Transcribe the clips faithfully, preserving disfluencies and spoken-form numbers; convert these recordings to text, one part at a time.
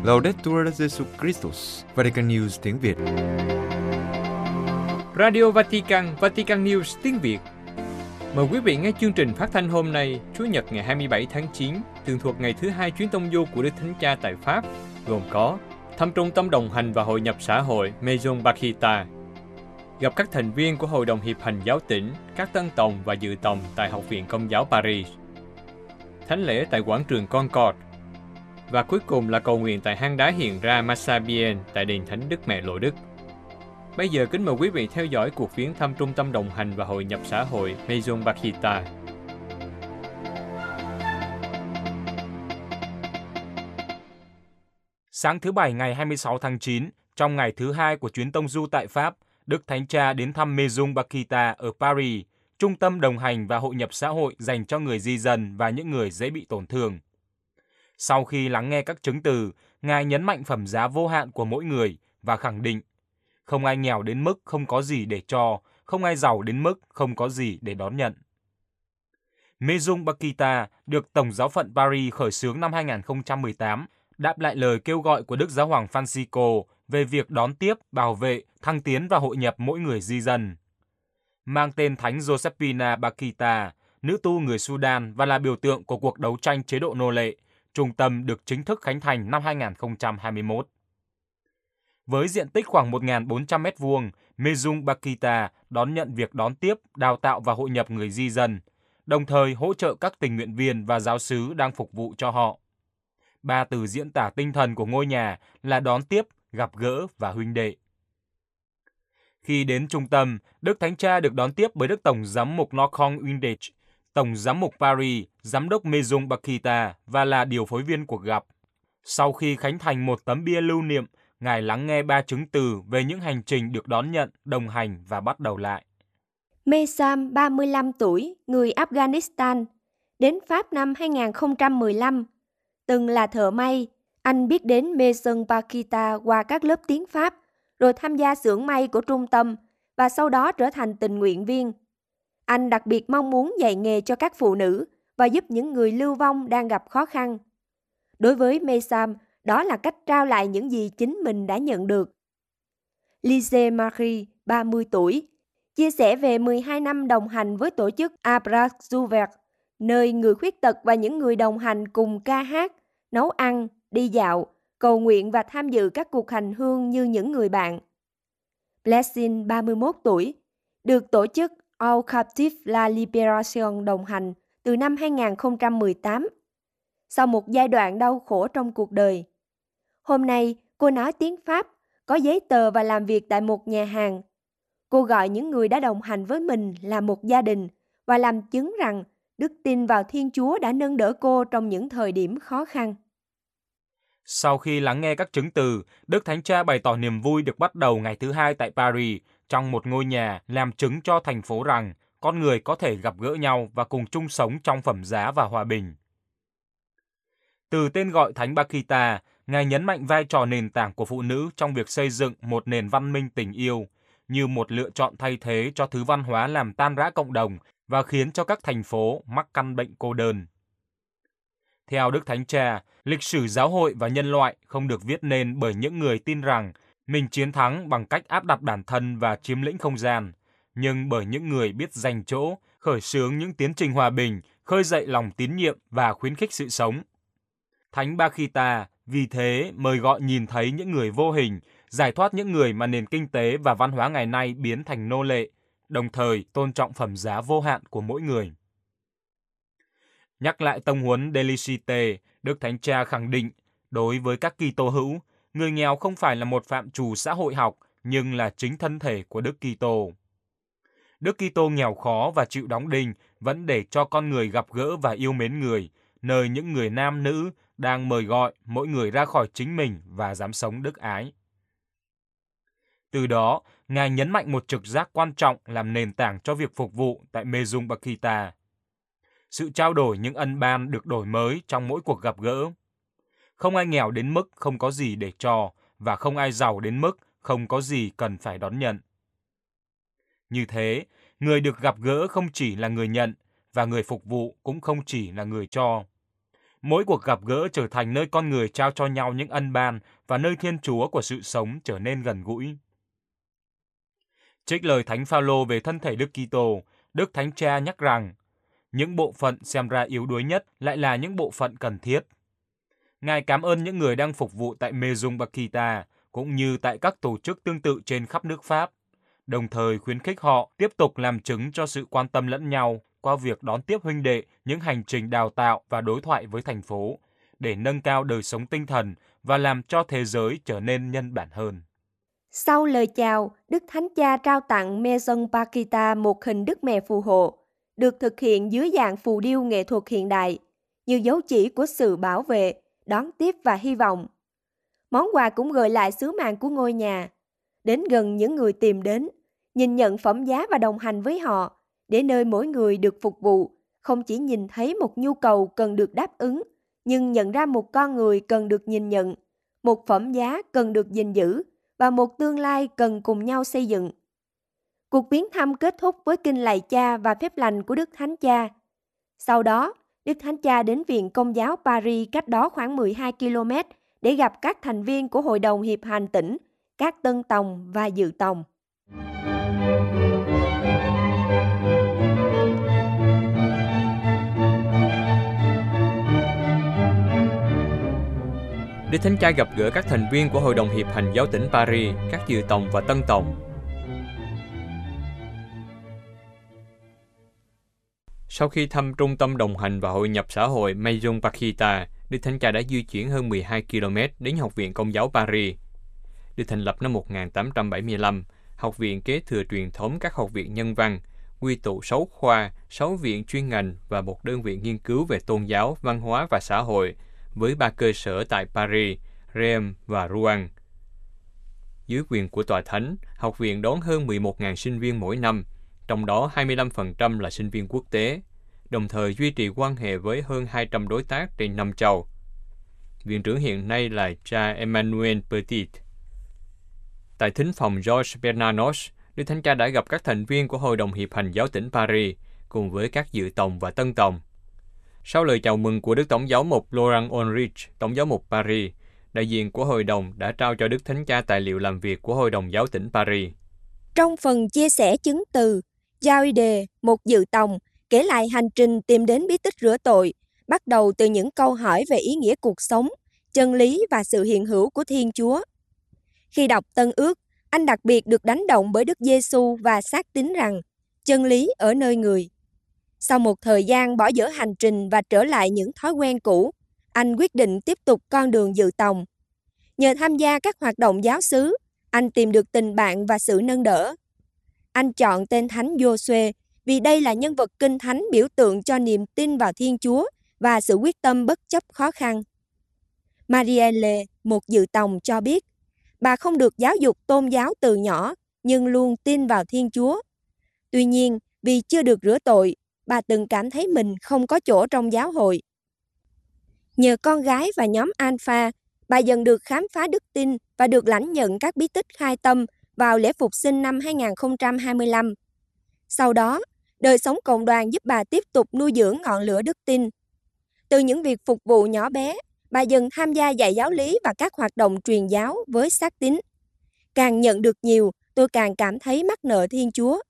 Laudetur Jesus Christus, Vatican News tiếng Việt. Radio Vatican, Vatican News tiếng Việt. Mời quý vị nghe chương trình phát thanh hôm nay, Chủ nhật ngày hai mươi bảy tháng chín, tường thuật ngày thứ hai chuyến tông du của Đức Thánh Cha tại Pháp, gồm có thăm trung tâm đồng hành và hội nhập xã hội Maison Bakhita, gặp các thành viên của Hội đồng Hiệp hành Giáo tỉnh, các tân tòng và dự tòng tại Học viện Công giáo Paris, thánh lễ tại quảng trường Concorde, và cuối cùng là cầu nguyện tại hang đá hiện ra Massabien tại đền Thánh Đức Mẹ Lộ Đức. Bây giờ kính mời quý vị theo dõi cuộc viếng thăm trung tâm đồng hành và hội nhập xã hội Maison Bakhita. Sáng thứ Bảy ngày hai mươi sáu tháng chín, trong ngày thứ hai của chuyến tông du tại Pháp, Đức Thánh Cha đến thăm Maison Bakhita ở Paris, trung tâm đồng hành và hội nhập xã hội dành cho người di dân và những người dễ bị tổn thương. Sau khi lắng nghe các chứng từ, Ngài nhấn mạnh phẩm giá vô hạn của mỗi người và khẳng định không ai nghèo đến mức không có gì để cho, không ai giàu đến mức không có gì để đón nhận. Maison Bakhita được Tổng giáo phận Paris khởi xướng năm hai nghìn không trăm mười tám, đáp lại lời kêu gọi của Đức Giáo hoàng Francisco về việc đón tiếp, bảo vệ, thăng tiến và hội nhập mỗi người di dân. Mang tên Thánh Josephina Bakhita, nữ tu người Sudan và là biểu tượng của cuộc đấu tranh chế độ nô lệ, trung tâm được chính thức khánh thành năm hai nghìn không trăm hai mươi mốt. Với diện tích khoảng một nghìn bốn trăm mét vuông, Maison Bakhita đón nhận việc đón tiếp, đào tạo và hội nhập người di dân, đồng thời hỗ trợ các tình nguyện viên và giáo xứ đang phục vụ cho họ. Ba từ diễn tả tinh thần của ngôi nhà là đón tiếp, gặp gỡ và huynh đệ. Khi đến trung tâm, Đức Thánh Cha được đón tiếp bởi Đức Tổng giám mục Nochon Windage, Tổng giám mục Paris, giám đốc Maison Bakhita và là điều phối viên cuộc gặp. Sau khi khánh thành một tấm bia lưu niệm, Ngài lắng nghe ba chứng từ về những hành trình được đón nhận, đồng hành và bắt đầu lại. Mesam, ba mươi lăm tuổi, người Afghanistan, đến Pháp năm hai nghìn không trăm mười lăm. Từng là thợ may, anh biết đến Maison Bakhita qua các lớp tiếng Pháp, rồi tham gia xưởng may của trung tâm và sau đó trở thành tình nguyện viên. Anh đặc biệt mong muốn dạy nghề cho các phụ nữ và giúp những người lưu vong đang gặp khó khăn. Đối với Mesam, đó là cách trao lại những gì chính mình đã nhận được. Lise Marie, ba mươi tuổi, chia sẻ về mười hai năm đồng hành với tổ chức Abrac Jouvert, nơi người khuyết tật và những người đồng hành cùng ca hát, nấu ăn, đi dạo, cầu nguyện và tham dự các cuộc hành hương như những người bạn. Blessing, ba mươi mốt tuổi, được tổ chức All Captives La Libération đồng hành từ năm hai nghìn không trăm mười tám. Sau một giai đoạn đau khổ trong cuộc đời, hôm nay cô nói tiếng Pháp, có giấy tờ và làm việc tại một nhà hàng. Cô gọi những người đã đồng hành với mình là một gia đình và làm chứng rằng đức tin vào Thiên Chúa đã nâng đỡ cô trong những thời điểm khó khăn. Sau khi lắng nghe các chứng từ, Đức Thánh Cha bày tỏ niềm vui được bắt đầu ngày thứ hai tại Paris, trong một ngôi nhà làm chứng cho thành phố rằng con người có thể gặp gỡ nhau và cùng chung sống trong phẩm giá và hòa bình. Từ tên gọi Thánh Bakhita, Ngài nhấn mạnh vai trò nền tảng của phụ nữ trong việc xây dựng một nền văn minh tình yêu, như một lựa chọn thay thế cho thứ văn hóa làm tan rã cộng đồng và khiến cho các thành phố mắc căn bệnh cô đơn. Theo Đức Thánh Cha, lịch sử giáo hội và nhân loại không được viết nên bởi những người tin rằng mình chiến thắng bằng cách áp đặt bản thân và chiếm lĩnh không gian, nhưng bởi những người biết dành chỗ, khởi xướng những tiến trình hòa bình, khơi dậy lòng tín nhiệm và khuyến khích sự sống. Thánh Bakhita vì thế mời gọi nhìn thấy những người vô hình, giải thoát những người mà nền kinh tế và văn hóa ngày nay biến thành nô lệ, đồng thời tôn trọng phẩm giá vô hạn của mỗi người. Nhắc lại tông huấn Delicite, Đức Thánh Cha khẳng định, đối với các Kitô hữu, người nghèo không phải là một phạm trù xã hội học, nhưng là chính thân thể của Đức Kitô. Đức Kitô nghèo khó và chịu đóng đinh vẫn để cho con người gặp gỡ và yêu mến người, nơi những người nam nữ đang mời gọi mỗi người ra khỏi chính mình và dám sống đức ái. Từ đó, Ngài nhấn mạnh một trực giác quan trọng làm nền tảng cho việc phục vụ tại Maison Bakhita. Sự trao đổi những ân ban được đổi mới trong mỗi cuộc gặp gỡ. Không ai nghèo đến mức không có gì để cho, và không ai giàu đến mức không có gì cần phải đón nhận. Như thế, người được gặp gỡ không chỉ là người nhận, và người phục vụ cũng không chỉ là người cho. Mỗi cuộc gặp gỡ trở thành nơi con người trao cho nhau những ân ban và nơi Thiên Chúa của sự sống trở nên gần gũi. Trích lời Thánh Phaolô về thân thể Đức Kitô, Đức Thánh Cha nhắc rằng, những bộ phận xem ra yếu đuối nhất lại là những bộ phận cần thiết. Ngài cảm ơn những người đang phục vụ tại Maison Bakita, cũng như tại các tổ chức tương tự trên khắp nước Pháp, đồng thời khuyến khích họ tiếp tục làm chứng cho sự quan tâm lẫn nhau qua việc đón tiếp huynh đệ những hành trình đào tạo và đối thoại với thành phố, để nâng cao đời sống tinh thần và làm cho thế giới trở nên nhân bản hơn. Sau lời chào, Đức Thánh Cha trao tặng Maison Bakita một hình Đức Mẹ phù hộ, được thực hiện dưới dạng phù điêu nghệ thuật hiện đại, như dấu chỉ của sự bảo vệ, đón tiếp và hy vọng. Món quà cũng gợi lại sứ mạng của ngôi nhà, đến gần những người tìm đến, nhìn nhận phẩm giá và đồng hành với họ, để nơi mỗi người được phục vụ, không chỉ nhìn thấy một nhu cầu cần được đáp ứng, nhưng nhận ra một con người cần được nhìn nhận, một phẩm giá cần được gìn giữ, và một tương lai cần cùng nhau xây dựng. Cuộc viếng thăm kết thúc với kinh lạy Cha và phép lành của Đức Thánh Cha. Sau đó, Đức Thánh Cha đến Viện Công giáo Paris cách đó khoảng mười hai ki lô mét để gặp các thành viên của Hội đồng Hiệp hành tỉnh, các tân tòng và dự tòng. Đức Thánh Cha gặp gỡ các thành viên của Hội đồng Hiệp hành giáo tỉnh Paris, các dự tòng và tân tòng. Sau khi thăm trung tâm đồng hành và hội nhập xã hội Maison Bakita, Đức Thánh Cha đã di chuyển hơn mười hai ki lô mét đến Học viện Công giáo Paris. Được thành lập năm một nghìn tám trăm bảy mươi lăm, học viện kế thừa truyền thống các học viện nhân văn, quy tụ sáu khoa, sáu viện chuyên ngành và một đơn vị nghiên cứu về tôn giáo, văn hóa và xã hội, với ba cơ sở tại Paris, Reims và Rouen. Dưới quyền của Tòa Thánh, học viện đón hơn mười một nghìn sinh viên mỗi năm, trong đó hai mươi lăm phần trăm là sinh viên quốc tế, đồng thời duy trì quan hệ với hơn hai trăm đối tác trên năm châu. Viện trưởng hiện nay là cha Emmanuel Petit. Tại thính phòng Georges Bernanos, Đức Thánh Cha đã gặp các thành viên của Hội đồng Hiệp hành giáo tỉnh Paris, cùng với các dự tòng và tân tòng. Sau lời chào mừng của Đức Tổng giáo mục Laurent Ulrich, Tổng giáo mục Paris, đại diện của Hội đồng đã trao cho Đức Thánh Cha tài liệu làm việc của Hội đồng giáo tỉnh Paris. Trong phần chia sẻ chứng từ, Jaude, một dự tòng, kể lại hành trình tìm đến bí tích rửa tội, bắt đầu từ những câu hỏi về ý nghĩa cuộc sống, chân lý và sự hiện hữu của Thiên Chúa. Khi đọc Tân Ước, anh đặc biệt được đánh động bởi Đức Giêsu và xác tín rằng chân lý ở nơi người. Sau một thời gian bỏ dở hành trình và trở lại những thói quen cũ, anh quyết định tiếp tục con đường dự tòng. Nhờ tham gia các hoạt động giáo xứ, anh tìm được tình bạn và sự nâng đỡ. Anh chọn tên Thánh Giô-suê vì đây là nhân vật kinh thánh biểu tượng cho niềm tin vào Thiên Chúa và sự quyết tâm bất chấp khó khăn. Marielle, một dự tòng, cho biết, bà không được giáo dục tôn giáo từ nhỏ, nhưng luôn tin vào Thiên Chúa. Tuy nhiên, vì chưa được rửa tội, bà từng cảm thấy mình không có chỗ trong giáo hội. Nhờ con gái và nhóm Alpha, bà dần được khám phá đức tin và được lãnh nhận các bí tích khai tâm vào lễ phục sinh năm hai nghìn không trăm hai mươi lăm. Sau đó, đời sống cộng đoàn giúp bà tiếp tục nuôi dưỡng ngọn lửa đức tin. Từ những việc phục vụ nhỏ bé, bà dần tham gia dạy giáo lý và các hoạt động truyền giáo với xác tín. Càng nhận được nhiều, tôi càng cảm thấy mắc nợ Thiên Chúa.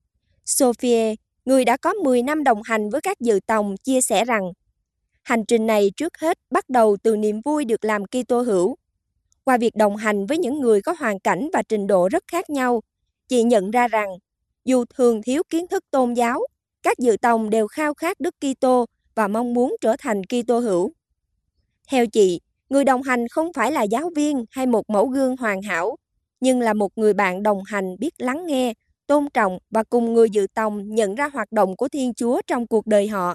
Sophie, người đã có mười năm đồng hành với các dự tòng, chia sẻ rằng hành trình này trước hết bắt đầu từ niềm vui được làm Kitô hữu. Qua việc đồng hành với những người có hoàn cảnh và trình độ rất khác nhau, chị nhận ra rằng dù thường thiếu kiến thức tôn giáo, các dự tòng đều khao khát Đức Kitô và mong muốn trở thành Kitô hữu. Theo chị, người đồng hành không phải là giáo viên hay một mẫu gương hoàn hảo, nhưng là một người bạn đồng hành biết lắng nghe, tôn trọng và cùng người dự tòng nhận ra hoạt động của Thiên Chúa trong cuộc đời họ.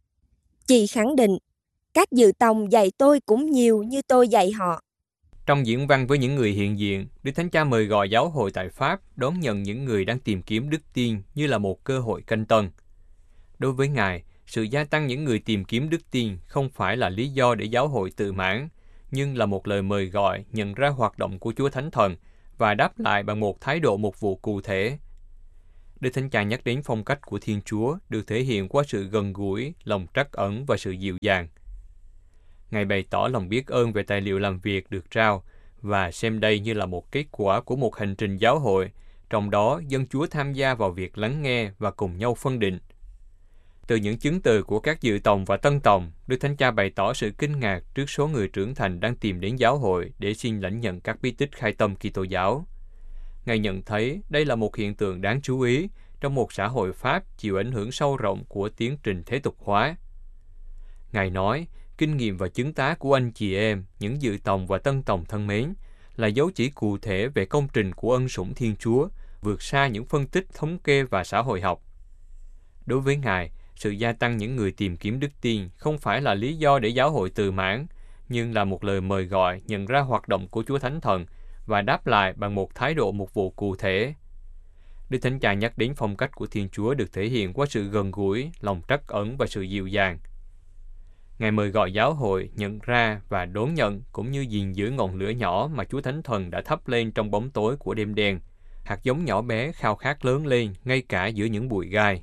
Chị khẳng định, các dự tòng dạy tôi cũng nhiều như tôi dạy họ. Trong diễn văn với những người hiện diện, Đức Thánh Cha mời gọi giáo hội tại Pháp đón nhận những người đang tìm kiếm đức tin như là một cơ hội canh tân. Đối với Ngài, sự gia tăng những người tìm kiếm đức tin không phải là lý do để giáo hội tự mãn, nhưng là một lời mời gọi nhận ra hoạt động của Chúa Thánh Thần và đáp lại bằng một thái độ mục vụ cụ thể. Đức Thánh Cha nhắc đến phong cách của Thiên Chúa được thể hiện qua sự gần gũi, lòng trắc ẩn và sự dịu dàng. Ngài bày tỏ lòng biết ơn về tài liệu làm việc được trao và xem đây như là một kết quả của một hành trình giáo hội, trong đó dân Chúa tham gia vào việc lắng nghe và cùng nhau phân định. Từ những chứng từ của các dự tòng và tân tòng, Đức Thánh Cha bày tỏ sự kinh ngạc trước số người trưởng thành đang tìm đến giáo hội để xin lãnh nhận các bí tích khai tâm Kitô giáo. Ngài nhận thấy đây là một hiện tượng đáng chú ý trong một xã hội Pháp chịu ảnh hưởng sâu rộng của tiến trình thế tục hóa. Ngài nói, kinh nghiệm và chứng tá của anh chị em, những dự tòng và tân tòng thân mến, là dấu chỉ cụ thể về công trình của ân sủng Thiên Chúa, vượt xa những phân tích thống kê và xã hội học. Đối với Ngài, sự gia tăng những người tìm kiếm đức tin không phải là lý do để giáo hội từ mãn, nhưng là một lời mời gọi nhận ra hoạt động của Chúa Thánh Thần và đáp lại bằng một thái độ mục vụ cụ thể. Đức Thánh Cha nhắc đến phong cách của Thiên Chúa được thể hiện qua sự gần gũi, lòng trắc ẩn và sự dịu dàng. Ngài mời gọi giáo hội nhận ra và đón nhận cũng như gìn giữ ngọn lửa nhỏ mà Chúa Thánh Thần đã thắp lên trong bóng tối của đêm đen, hạt giống nhỏ bé khao khát lớn lên ngay cả giữa những bụi gai.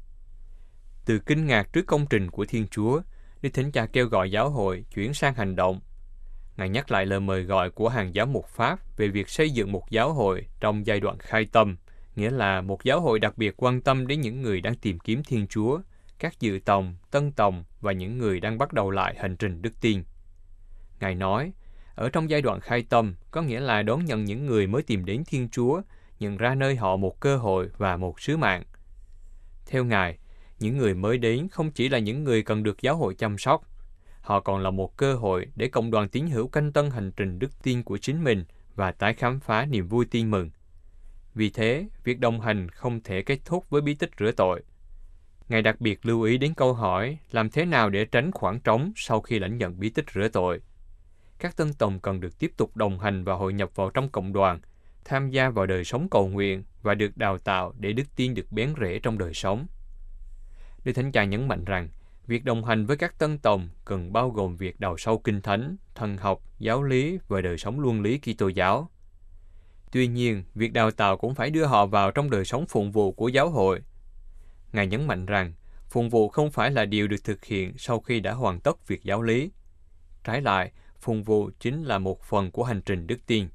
Từ kinh ngạc trước công trình của Thiên Chúa, Đức Thánh Cha kêu gọi giáo hội chuyển sang hành động. Ngài nhắc lại lời mời gọi của hàng giám mục Pháp về việc xây dựng một giáo hội trong giai đoạn khai tâm, nghĩa là một giáo hội đặc biệt quan tâm đến những người đang tìm kiếm Thiên Chúa, các dự tòng, tân tòng và những người đang bắt đầu lại hành trình đức tin. Ngài nói, ở trong giai đoạn khai tâm có nghĩa là đón nhận những người mới tìm đến Thiên Chúa, nhận ra nơi họ một cơ hội và một sứ mạng. Theo Ngài, những người mới đến không chỉ là những người cần được giáo hội chăm sóc, họ còn là một cơ hội để cộng đoàn tín hữu canh tân hành trình đức tin của chính mình và tái khám phá niềm vui tin mừng. Vì thế, việc đồng hành không thể kết thúc với bí tích rửa tội. Ngài đặc biệt lưu ý đến câu hỏi làm thế nào để tránh khoảng trống sau khi lãnh nhận bí tích rửa tội. Các tân tòng cần được tiếp tục đồng hành và hội nhập vào trong cộng đoàn, tham gia vào đời sống cầu nguyện và được đào tạo để đức tin được bén rễ trong đời sống. Đức Thánh Cha nhấn mạnh rằng, việc đồng hành với các tân tòng cần bao gồm việc đào sâu kinh thánh, thần học, giáo lý và đời sống luân lý Kitô giáo. Tuy nhiên, việc đào tạo cũng phải đưa họ vào trong đời sống phụng vụ của giáo hội. Ngài nhấn mạnh rằng, phụng vụ không phải là điều được thực hiện sau khi đã hoàn tất việc giáo lý. Trái lại, phụng vụ chính là một phần của hành trình đức tin.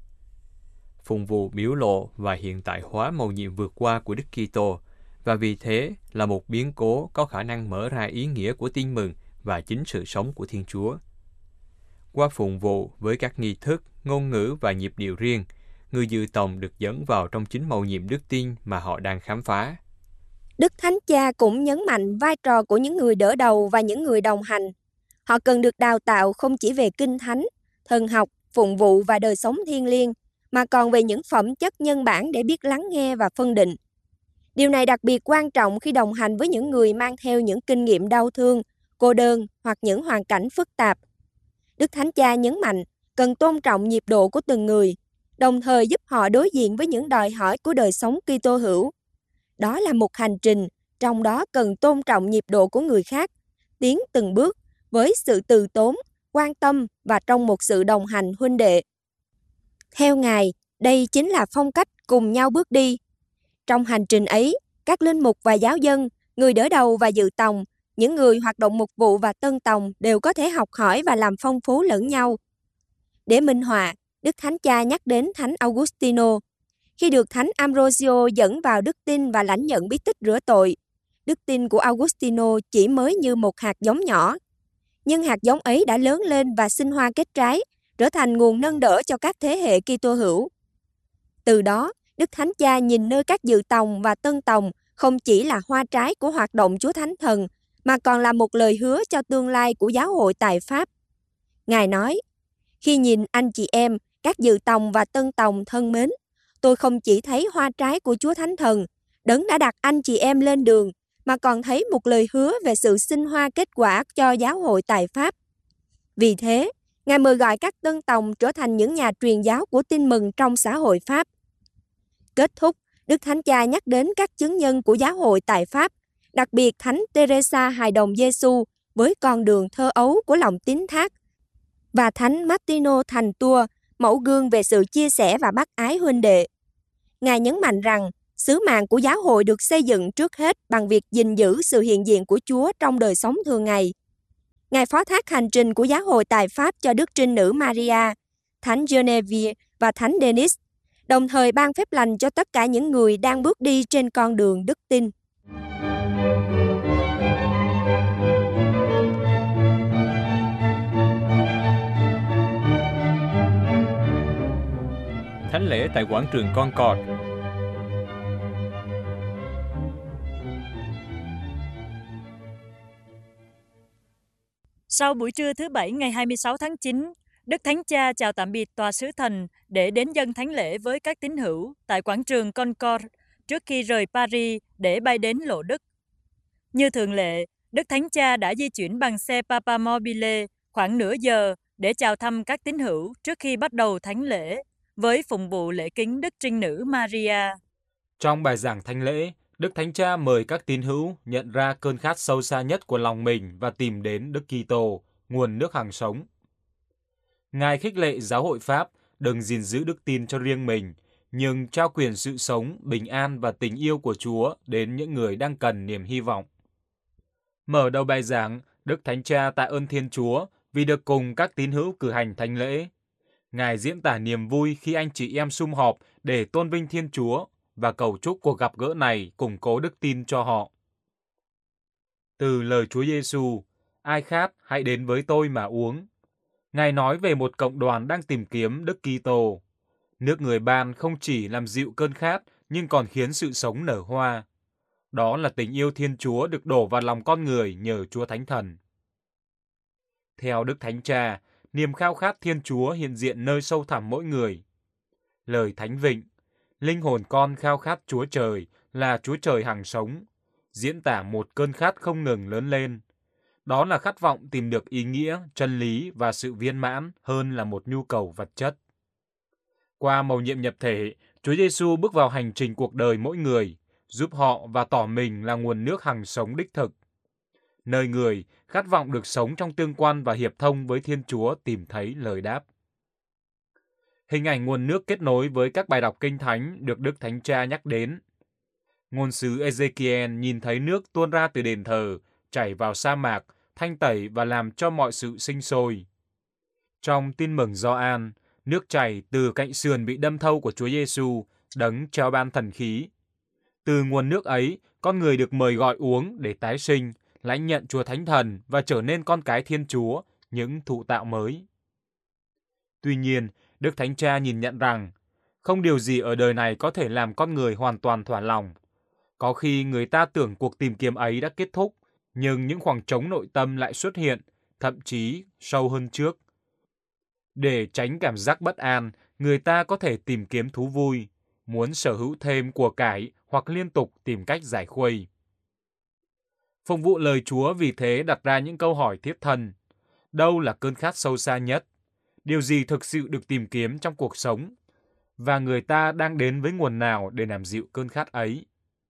Phụng vụ biểu lộ và hiện tại hóa mầu nhiệm vượt qua của Đức Kitô, và vì thế là một biến cố có khả năng mở ra ý nghĩa của tin mừng và chính sự sống của Thiên Chúa. Qua phụng vụ với các nghi thức, ngôn ngữ và nhịp điệu riêng, người dự tòng được dẫn vào trong chính mầu nhiệm đức tin mà họ đang khám phá. Đức Thánh Cha cũng nhấn mạnh vai trò của những người đỡ đầu và những người đồng hành. Họ cần được đào tạo không chỉ về kinh thánh, thần học, phụng vụ và đời sống thiêng liêng, mà còn về những phẩm chất nhân bản để biết lắng nghe và phân định. Điều này đặc biệt quan trọng khi đồng hành với những người mang theo những kinh nghiệm đau thương, cô đơn hoặc những hoàn cảnh phức tạp. Đức Thánh Cha nhấn mạnh cần tôn trọng nhịp độ của từng người, đồng thời giúp họ đối diện với những đòi hỏi của đời sống Kitô hữu. Đó là một hành trình, trong đó cần tôn trọng nhịp độ của người khác, tiến từng bước với sự từ tốn, quan tâm và trong một sự đồng hành huynh đệ. Theo Ngài, đây chính là phong cách cùng nhau bước đi. Trong hành trình ấy, các linh mục và giáo dân, người đỡ đầu và dự tòng, những người hoạt động mục vụ và tân tòng đều có thể học hỏi và làm phong phú lẫn nhau. Để minh họa, Đức Thánh Cha nhắc đến Thánh Augustino. Khi được Thánh Ambrosio dẫn vào đức tin và lãnh nhận bí tích rửa tội, đức tin của Augustino chỉ mới như một hạt giống nhỏ. Nhưng hạt giống ấy đã lớn lên và sinh hoa kết trái, trở thành nguồn nâng đỡ cho các thế hệ Kitô hữu. Từ đó, Đức Thánh Cha nhìn nơi các dự tòng và tân tòng không chỉ là hoa trái của hoạt động Chúa Thánh Thần, mà còn là một lời hứa cho tương lai của giáo hội tại Pháp. Ngài nói, khi nhìn anh chị em, các dự tòng và tân tòng thân mến, tôi không chỉ thấy hoa trái của Chúa Thánh Thần, Đấng đã đặt anh chị em lên đường, mà còn thấy một lời hứa về sự sinh hoa kết quả cho giáo hội tại Pháp. Vì thế, Ngài mời gọi các tân tòng trở thành những nhà truyền giáo của tin mừng trong xã hội Pháp. Kết thúc, Đức Thánh Cha nhắc đến các chứng nhân của giáo hội tại Pháp, đặc biệt Thánh Teresa Hài Đồng Giêsu với con đường thơ ấu của lòng tín thác, và Thánh Martino Thành Tua, mẫu gương về sự chia sẻ và bác ái huynh đệ. Ngài nhấn mạnh rằng, sứ mạng của giáo hội được xây dựng trước hết bằng việc gìn giữ sự hiện diện của Chúa trong đời sống thường ngày. Ngài phó thác hành trình của giáo hội tại Pháp cho Đức Trinh Nữ Maria, Thánh Genevieve và Thánh Denis, đồng thời ban phép lành cho tất cả những người đang bước đi trên con đường đức tin. Thánh lễ tại quảng trường Concord. Sau buổi trưa thứ Bảy ngày hai mươi sáu tháng chín, Đức Thánh Cha chào tạm biệt tòa sứ thần để đến dâng thánh lễ với các tín hữu tại quảng trường Concord trước khi rời Paris để bay đến Lộ Đức. Như thường lệ, Đức Thánh Cha đã di chuyển bằng xe Papamobile khoảng nửa giờ để chào thăm các tín hữu trước khi bắt đầu thánh lễ với phụng vụ lễ kính Đức Trinh Nữ Maria. Trong bài giảng thánh lễ, Đức Thánh Cha mời các tín hữu nhận ra cơn khát sâu xa nhất của lòng mình và tìm đến Đức Kitô, nguồn nước hằng sống. Ngài khích lệ giáo hội Pháp đừng gìn giữ đức tin cho riêng mình, nhưng trao quyền sự sống, bình an và tình yêu của Chúa đến những người đang cần niềm hy vọng. Mở đầu bài giảng, Đức Thánh Cha tạ ơn Thiên Chúa vì được cùng các tín hữu cử hành thánh lễ. Ngài diễn tả niềm vui khi anh chị em sum họp để tôn vinh Thiên Chúa và cầu chúc cuộc gặp gỡ này củng cố đức tin cho họ. Từ lời Chúa Giêsu, ai khát hãy đến với tôi mà uống. Ngài nói về một cộng đoàn đang tìm kiếm Đức Kitô. Nước Người ban không chỉ làm dịu cơn khát nhưng còn khiến sự sống nở hoa. Đó là tình yêu Thiên Chúa được đổ vào lòng con người nhờ Chúa Thánh Thần. Theo Đức Thánh Cha, niềm khao khát Thiên Chúa hiện diện nơi sâu thẳm mỗi người. Lời Thánh Vịnh, linh hồn con khao khát Chúa Trời là Chúa Trời hằng sống, diễn tả một cơn khát không ngừng lớn lên. Đó là khát vọng tìm được ý nghĩa, chân lý và sự viên mãn hơn là một nhu cầu vật chất. Qua mầu nhiệm nhập thể, Chúa Giêsu bước vào hành trình cuộc đời mỗi người, giúp họ và tỏ mình là nguồn nước hằng sống đích thực. Nơi người khát vọng được sống trong tương quan và hiệp thông với Thiên Chúa tìm thấy lời đáp. Hình ảnh nguồn nước kết nối với các bài đọc Kinh Thánh được Đức Thánh Cha nhắc đến. Ngôn sứ Ezekiel nhìn thấy nước tuôn ra từ đền thờ, chảy vào sa mạc, thanh tẩy và làm cho mọi sự sinh sôi. Trong Tin mừng Gioan, nước chảy từ cạnh sườn bị đâm thâu của Chúa Giêsu, đấng trao ban thần khí. Từ nguồn nước ấy, con người được mời gọi uống để tái sinh, lãnh nhận Chúa Thánh Thần và trở nên con cái Thiên Chúa, những thụ tạo mới. Tuy nhiên, Đức Thánh Cha nhìn nhận rằng, không điều gì ở đời này có thể làm con người hoàn toàn thỏa lòng. Có khi người ta tưởng cuộc tìm kiếm ấy đã kết thúc, nhưng những khoảng trống nội tâm lại xuất hiện, thậm chí sâu hơn trước. Để tránh cảm giác bất an, người ta có thể tìm kiếm thú vui, muốn sở hữu thêm của cải hoặc liên tục tìm cách giải khuây. Phụng vụ lời Chúa vì thế đặt ra những câu hỏi thiết thân. Đâu là cơn khát sâu xa nhất? Điều gì thực sự được tìm kiếm trong cuộc sống? Và người ta đang đến với nguồn nào để làm dịu cơn khát ấy?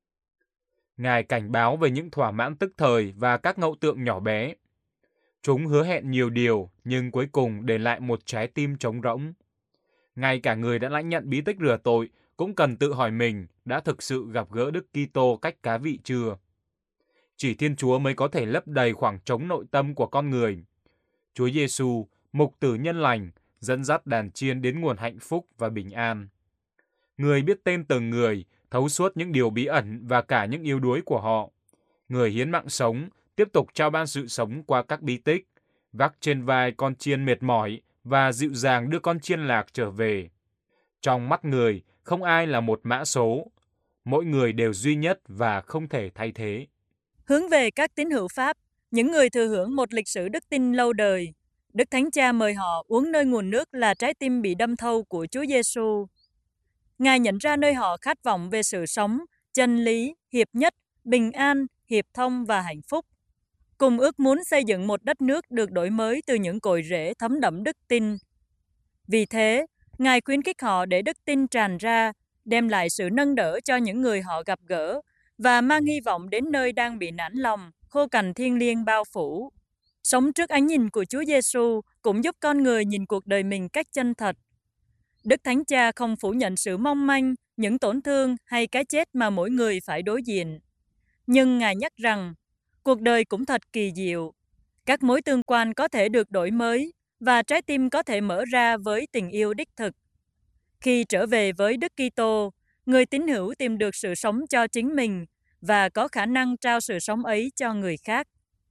Ngài cảnh báo về những thỏa mãn tức thời và các ngẫu tượng nhỏ bé. Chúng hứa hẹn nhiều điều, nhưng cuối cùng để lại một trái tim trống rỗng. Ngay cả người đã lãnh nhận bí tích rửa tội cũng cần tự hỏi mình đã thực sự gặp gỡ Đức Kitô cách cá vị chưa. Chỉ Thiên Chúa mới có thể lấp đầy khoảng trống nội tâm của con người. Chúa Giêsu, mục tử nhân lành, dẫn dắt đàn chiên đến nguồn hạnh phúc và bình an. Người biết tên từng người, thấu suốt những điều bí ẩn và cả những yếu đuối của họ. Người hiến mạng sống, tiếp tục trao ban sự sống qua các bí tích, vác trên vai con chiên mệt mỏi và dịu dàng đưa con chiên lạc trở về. Trong mắt người, không ai là một mã số. Mỗi người đều duy nhất và không thể thay thế. Hướng về các tín hữu Pháp, những người thừa hưởng một lịch sử đức tin lâu đời, Đức Thánh Cha mời họ uống nơi nguồn nước là trái tim bị đâm thâu của Chúa Giêsu. Ngài nhận ra nơi họ khát vọng về sự sống, chân lý, hiệp nhất, bình an, hiệp thông và hạnh phúc. Cùng ước muốn xây dựng một đất nước được đổi mới từ những cội rễ thấm đẫm đức tin. Vì thế, Ngài khuyến khích họ để đức tin tràn ra, đem lại sự nâng đỡ cho những người họ gặp gỡ và mang hy vọng đến nơi đang bị nản lòng, khô cằn thiêng liêng bao phủ. Sống trước ánh nhìn của Chúa Giêsu cũng giúp con người nhìn cuộc đời mình cách chân thật. Đức Thánh Cha không phủ nhận sự mong manh, những tổn thương hay cái chết mà mỗi người phải đối diện. Nhưng Ngài nhắc rằng, cuộc đời cũng thật kỳ diệu. Các mối tương quan có thể được đổi mới và trái tim có thể mở ra với tình yêu đích thực. Khi trở về với Đức Kitô, người tín hữu tìm được sự sống cho chính mình và có khả năng trao sự sống ấy cho người khác.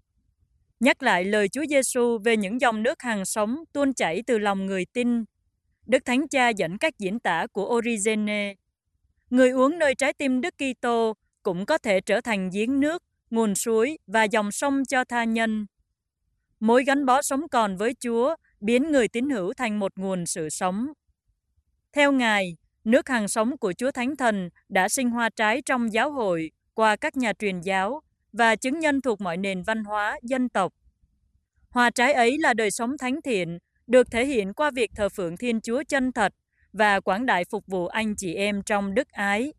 Nhắc lại lời Chúa Giêsu về những dòng nước hằng sống tuôn chảy từ lòng người tin, Đức Thánh Cha dẫn cách diễn tả của Origene. Người uống nơi trái tim Đức Kitô cũng có thể trở thành giếng nước, nguồn suối và dòng sông cho tha nhân. Mối gắn bó sống còn với Chúa biến người tín hữu thành một nguồn sự sống. Theo Ngài, nước hằng sống của Chúa Thánh Thần đã sinh hoa trái trong giáo hội qua các nhà truyền giáo và chứng nhân thuộc mọi nền văn hóa, dân tộc. Hoa trái ấy là đời sống thánh thiện, được thể hiện qua việc thờ phượng Thiên Chúa chân thật và quảng đại phục vụ anh chị em trong đức ái.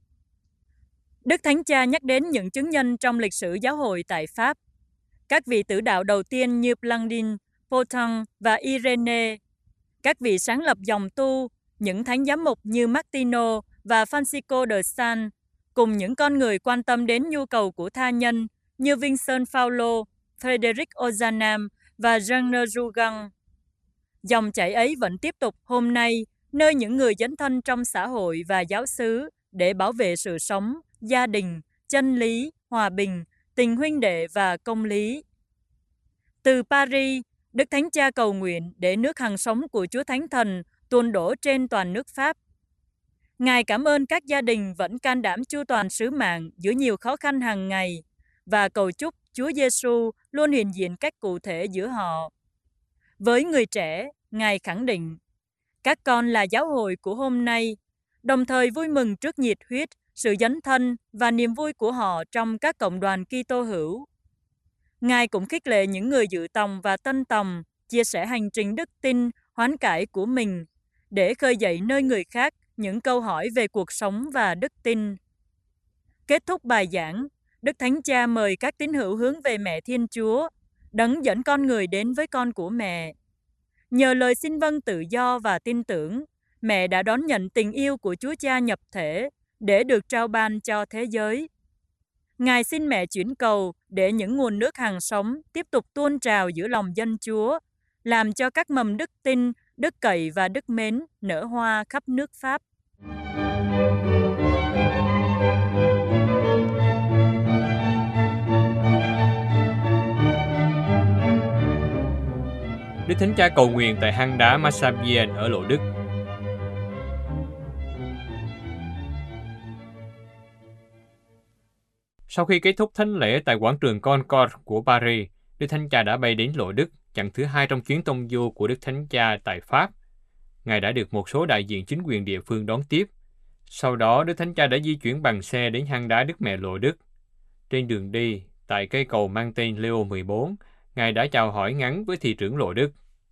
Đức Thánh Cha nhắc đến những chứng nhân trong lịch sử giáo hội tại Pháp. Các vị tử đạo đầu tiên như Blandine, Potin và Irene, các vị sáng lập dòng tu, những thánh giám mục như Martino và Francisco de Sales, cùng những con người quan tâm đến nhu cầu của tha nhân như Vincent Paulo, Frederic Ozanam và Jean Rougon. Dòng chảy ấy vẫn tiếp tục hôm nay, nơi những người dấn thân trong xã hội và giáo xứ để bảo vệ sự sống, gia đình, chân lý, hòa bình, tình huynh đệ và công lý. Từ Paris, Đức Thánh Cha cầu nguyện để nước hằng sống của Chúa Thánh Thần tuôn đổ trên toàn nước Pháp. Ngài cảm ơn các gia đình vẫn can đảm chu toàn sứ mạng giữa nhiều khó khăn hàng ngày và cầu chúc Chúa Giêsu luôn hiện diện cách cụ thể giữa họ. Với người trẻ, Ngài khẳng định, các con là giáo hội của hôm nay, đồng thời vui mừng trước nhiệt huyết, sự dấn thân và niềm vui của họ trong các cộng đoàn Kitô hữu. Ngài cũng khích lệ những người dự tòng và tân tòng chia sẻ hành trình đức tin, hoán cải của mình để khơi dậy nơi người khác những câu hỏi về cuộc sống và đức tin. Kết thúc bài giảng, Đức Thánh Cha mời các tín hữu hướng về Mẹ Thiên Chúa, đấng dẫn con người đến với con của mẹ. Nhờ lời xin vâng tự do và tin tưởng, mẹ đã đón nhận tình yêu của Chúa Cha nhập thể để được trao ban cho thế giới. Ngài xin mẹ chuyển cầu để những nguồn nước hằng sống tiếp tục tuôn trào giữa lòng dân Chúa, làm cho các mầm đức tin, đức cậy và đức mến nở hoa khắp nước Pháp. Đức Thánh Cha cầu nguyện tại hang đá Massabien ở Lộ Đức. Sau khi kết thúc thánh lễ tại quảng trường Concorde của Paris, Đức Thánh Cha đã bay đến Lộ Đức, chặng thứ hai trong chuyến tông du của Đức Thánh Cha tại Pháp. Ngài đã được một số đại diện chính quyền địa phương đón tiếp. Sau đó, Đức Thánh Cha đã di chuyển bằng xe đến hang đá Đức Mẹ Lộ Đức. Trên đường đi, tại cây cầu mang tên Leo mười bốn, Ngài đã chào hỏi ngắn với thị trưởng Lộ Đức.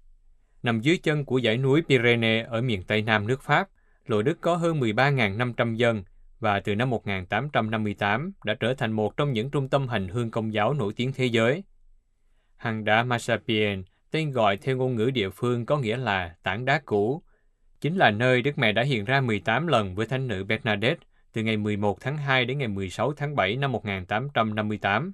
Nằm dưới chân của dãy núi Pyrénées ở miền Tây Nam nước Pháp, Lộ Đức có hơn mười ba nghìn năm trăm dân và từ năm một nghìn tám trăm năm mươi tám đã trở thành một trong những trung tâm hành hương công giáo nổi tiếng thế giới. Hang đá Massabien, tên gọi theo ngôn ngữ địa phương có nghĩa là tảng đá cũ, chính là nơi Đức Mẹ đã hiện ra mười tám lần với Thánh nữ Bernadette từ ngày mười một tháng hai đến ngày mười sáu tháng bảy năm một nghìn tám trăm năm mươi tám.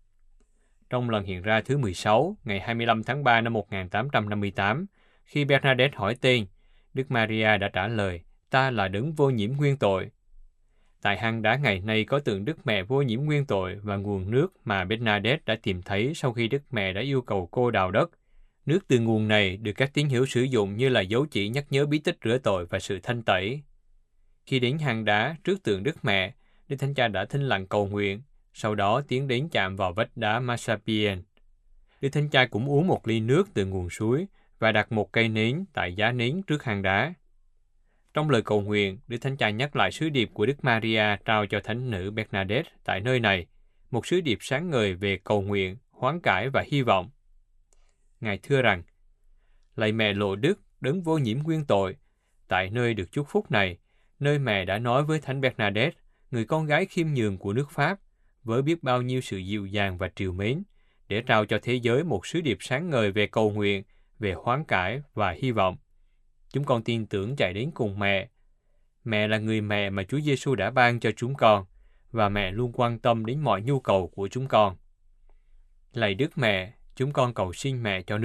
Trong lần hiện ra thứ mười sáu, ngày hai mươi lăm tháng ba năm một nghìn tám trăm năm mươi tám, khi Bernadette hỏi tên, Đức Maria đã trả lời, ta là đấng vô nhiễm nguyên tội. Tại hang đá ngày nay có tượng Đức Mẹ vô nhiễm nguyên tội và nguồn nước mà Bernadette đã tìm thấy sau khi Đức Mẹ đã yêu cầu cô đào đất. Nước từ nguồn này được các tín hữu sử dụng như là dấu chỉ nhắc nhớ bí tích rửa tội và sự thanh tẩy. Khi đến hang đá trước tượng Đức Mẹ, Đức Thánh Cha đã thinh lặng cầu nguyện, sau đó tiến đến chạm vào vách đá Massabien. Đức Thánh Cha cũng uống một ly nước từ nguồn suối và đặt một cây nến tại giá nến trước hang đá. Trong lời cầu nguyện, Đức Thánh Cha nhắc lại sứ điệp của Đức Maria trao cho Thánh nữ Bernadette tại nơi này, một sứ điệp sáng ngời về cầu nguyện, hoán cải và hy vọng. Ngài thưa rằng, lạy Mẹ Lộ Đức, đấng vô nhiễm nguyên tội, tại nơi được chúc phúc này, nơi Mẹ đã nói với Thánh Bernadette, người con gái khiêm nhường của nước Pháp, với biết bao nhiêu sự dịu dàng và trìu mến, để trao cho thế giới một sứ điệp sáng ngời về cầu nguyện, về hoán cải và hy vọng. Chúng con tin tưởng chạy đến cùng Mẹ. Mẹ là người mẹ mà Chúa Giêsu đã ban cho chúng con, và Mẹ luôn quan tâm đến mọi nhu cầu của chúng con. Lạy Đức Mẹ, chúng con cầu xin mẹ cho